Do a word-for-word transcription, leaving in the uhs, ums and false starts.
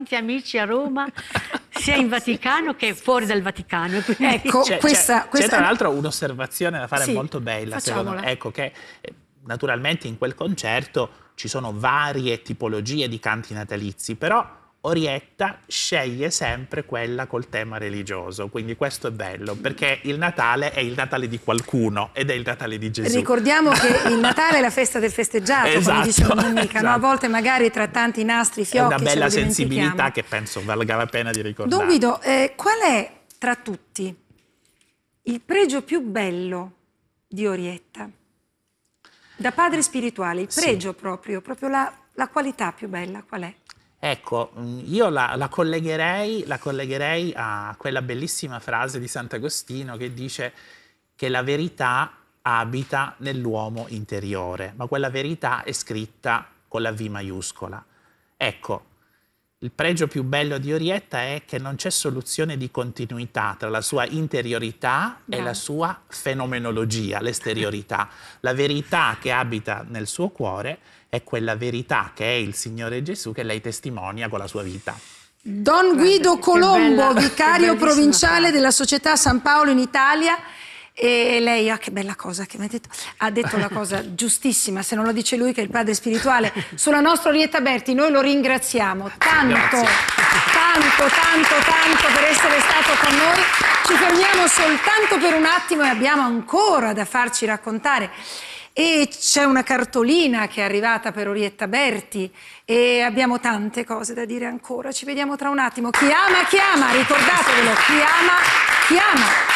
tanti amici a Roma, sia in Vaticano che fuori dal Vaticano. Ecco, c'è, questa, c'è, questa... c'è tra l'altro un'osservazione da fare sì, molto bella, secondo me. facciamola. Ecco che eh, naturalmente in quel concerto ci sono varie tipologie di canti natalizi, però Orietta sceglie sempre quella col tema religioso, quindi questo è bello, perché il Natale è il Natale di qualcuno ed è il Natale di Gesù. Ricordiamo che il Natale è la festa del festeggiato, esatto, come dice un'amica, esatto. no? A volte magari tra tanti nastri, fiocchi, è una bella ce lo sensibilità che penso valga la pena di ricordare. Don Guido, eh, qual è tra tutti il pregio più bello di Orietta? Da padre spirituale, il pregio sì. proprio, proprio la, la qualità più bella, qual è? Ecco, io la, la, collegherei, la collegherei a quella bellissima frase di Sant'Agostino che dice che la verità abita nell'uomo interiore, ma quella verità è scritta con la V maiuscola. Ecco, il pregio più bello di Orietta è che non c'è soluzione di continuità tra la sua interiorità Bravo. e la sua fenomenologia, l'esteriorità. La verità che abita nel suo cuore è quella verità che è il Signore Gesù che lei testimonia con la sua vita. Don Guido Colombo, vicario provinciale della Società San Paolo in Italia. E lei, ah, che bella cosa che mi ha detto, ha detto la cosa giustissima, se non lo dice lui che è il padre spirituale, sulla nostra Orietta Berti. Noi lo ringraziamo tanto, Grazie. tanto, tanto, tanto per essere stato con noi. Ci fermiamo soltanto per un attimo e abbiamo ancora da farci raccontare. E c'è una cartolina che è arrivata per Orietta Berti e abbiamo tante cose da dire ancora. Ci vediamo tra un attimo. Chi ama, chiama, ricordatevelo, chi ama, chiama.